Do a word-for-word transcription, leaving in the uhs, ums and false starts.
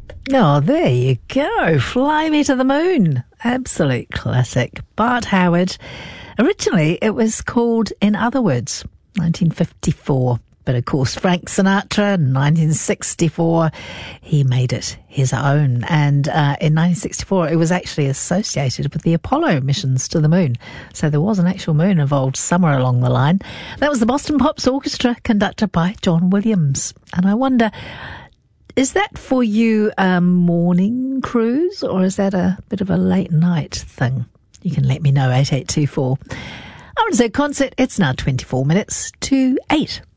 Oh, there you go. Fly Me to the Moon. Absolute classic. Bart Howard. Originally, it was called In Other Words, nineteen fifty-four. But of course, Frank Sinatra, nineteen sixty-four, he made it his own. And uh, in nineteen sixty-four, it was actually associated with the Apollo missions to the moon. So there was an actual moon involved somewhere along the line. That was the Boston Pops Orchestra, conducted by John Williams. And I wonder, is that for you a morning cruise, or is that a bit of a late night thing? You can let me know, eight eight two four. I want to say concert, it's now twenty-four minutes to eight.